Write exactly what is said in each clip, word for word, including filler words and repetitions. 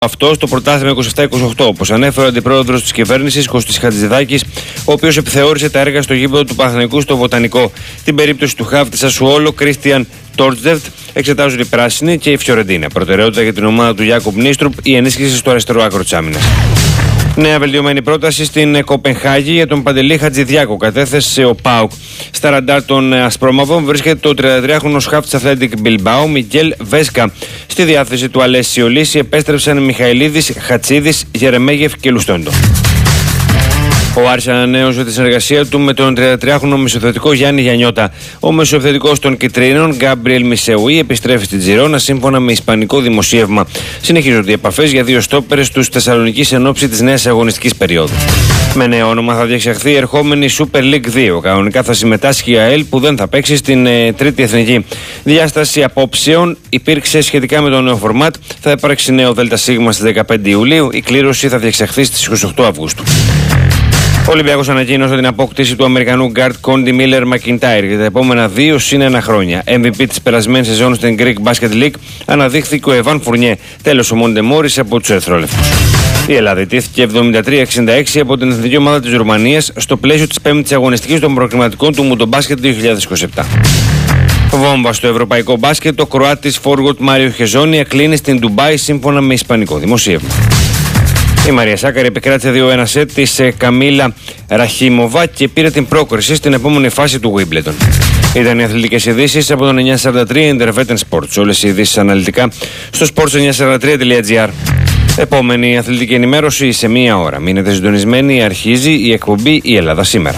αυτό στο πρωτάθλημα είκοσι επτά είκοσι οκτώ, όπως ανέφερε ο αντιπρόεδρος της κυβέρνησης Κωστής Χατζηδάκης, ο οποίος επιθεώρησε τα έργα στο γήπεδο του Παναθηναϊκού στο Βοτανικό. Την περίπτωση του χαφ της Σασουόλο, Κρίστιαν Τόρτζεβτ, εξετάζουν οι πράσινοι και η Φιωρεντίνα. Προτεραιότητα για την ομάδα του Γιάκοπ Νίστρουπ η ενίσχυση στο αριστερό άκρο της άμυνας. Νέα βελτιωμένη πρόταση στην Κοπενχάγη για τον Παντελή Χατζηδιάκο. Κατέθεσε ο ΠΑΟΚ. Στα ραντάρ των Ασπρόμαυρων βρίσκεται το τριαντατριάχρονος χαφ της Αθλέτικ Μπιλμπάου, Μικέλ Βέσκα. Στη διάθεση του Αλέσιο Λύση επέστρεψαν Μιχαηλίδης, Χατσίδης, Γερεμέγεφ και Λουστόντο. Ο Άρης ανανέωσε τη συνεργασία του με τον τριαντατριάχρονο μεσοθετικό Γιάννη Γιαννιώτα. Ο μεσοθετικός των Κιτρίνων, Γκάμπριελ Μισεουί, επιστρέφει στην Τζιρόνα σύμφωνα με ισπανικό δημοσίευμα. Συνεχίζονται οι επαφές για δύο στόπερες τους Θεσσαλονικής εν ώψη της νέας αγωνιστικής περίοδου. Με νέο όνομα θα διεξαχθεί η ερχόμενη Super League δύο. Κανονικά θα συμμετάσχει η ΑΕΛ που δεν θα παίξει στην ε, τρίτη εθνική. Διάσταση απόψεων υπήρξε σχετικά με το νέο φορμάτ. Θα υπάρξει νέο ΔΣ στις δεκαπέντε Ιουλίου. Η κλήρωση θα διεξαχθεί στις είκοσι οκτώ Αυγούστου. Ο Ολυμπιακός ανακοίνωσε την απόκτηση του Αμερικανού γκάρτ Κόντι Μίλλερ Μακιντάιρ για τα επόμενα δύο συν ένα χρόνια. εμ βι πι της περασμένης σεζόν στην Greek Basket League αναδείχθηκε ο Εβάν Φουρνιέ. Τέλος ο Μόντε Μόρις από τους Ερυθρόλευκους. Η Ελλάδα ιτήθηκε εβδομήντα τρία εξήντα έξι από την εθνική ομάδα της Ρουμανίας στο πλαίσιο της πέμπτης αγωνιστικής των προκριματικών του Μουντομπάσκετ δύο χιλιάδες είκοσι επτά. Βόμβα στο ευρωπαϊκό μπάσκετ, ο Κροάτης φόργοτ Μάριο Χεζόνια κλείνει στην Ντουμπάι σύμφωνα με ισπανικό δημοσίευμα. Η Μαρία Σάκαρη επικράτησε δύο ένα σετ της Καμίλα Ραχίμοβα και πήρε την πρόκριση στην επόμενη φάση του Wimbledon. Ήταν οι αθλητικές ειδήσεις από τον εννιακόσια σαράντα τρία Intervetten Sports. Όλες οι ειδήσεις αναλυτικά στο sports εννιακόσια σαράντα τρία τελεία τζι άρ. Επόμενη αθλητική ενημέρωση σε μία ώρα. Μείνετε συντονισμένοι, αρχίζει η εκπομπή «Η Ελλάδα σήμερα».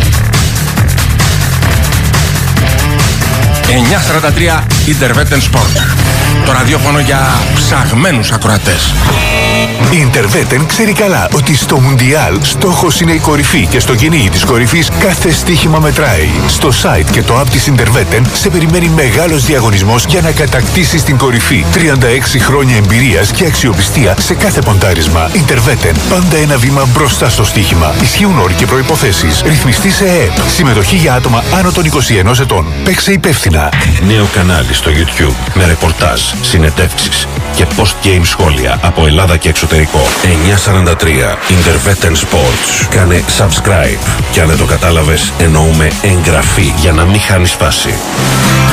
εννιακόσια σαράντα τρία Intervetten Sport. Το ραδιόφωνο για ψαγμένους ακροατές. Η Intervetten ξέρει καλά ότι στο Μουντιάλ στόχος είναι η κορυφή και στο κυνήγι της κορυφής κάθε στοίχημα μετράει. Στο site και το app της Intervetten σε περιμένει μεγάλος διαγωνισμός για να κατακτήσεις την κορυφή. τριάντα έξι χρόνια εμπειρίας και αξιοπιστία σε κάθε ποντάρισμα. Intervetten, πάντα ένα βήμα μπροστά στο στοίχημα. Ισχύουν όροι και προϋποθέσεις. Ρυθμιστή σε ΕΕΠ. Συμμετοχή για άτομα άνω των είκοσι ενός ετών. Παίξε υπεύθυνα. Νέο κανάλι στο YouTube με ρεπορτάζ, συνεντεύξεις και post-game σχόλια από Ελλάδα και εξωτερικό. εννιακόσια σαράντα τρία Intervetten Sports. Κάνε subscribe και αν δεν το κατάλαβες εννοούμε εγγραφή για να μην χάνεις φάση.